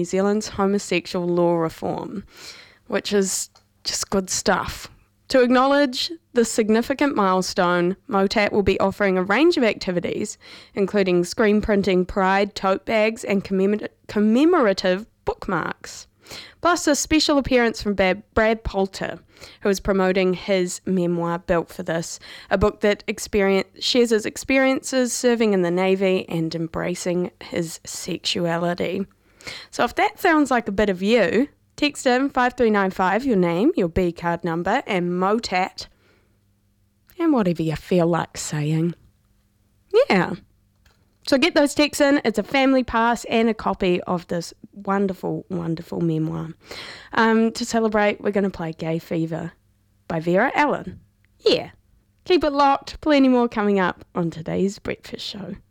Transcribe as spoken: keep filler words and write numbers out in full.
New Zealand's homosexual law reform, which is just good stuff. To acknowledge the significant milestone, Motat will be offering a range of activities, including screen printing pride tote bags and commemor- commemorative bookmarks. Plus a special appearance from Brad, Brad Poulter, who is promoting his memoir Built for This, a book that experience, shares his experiences serving in the Navy and embracing his sexuality. So if that sounds like a bit of you, text in five three nine five, your name, your B card number, and Motat, and whatever you feel like saying. Yeah. So get those texts in. It's a family pass and a copy of this wonderful, wonderful memoir. Um, to celebrate, we're going to play Gay Fever by Vera Ellen. Yeah. Keep it locked. Plenty more coming up on today's breakfast show.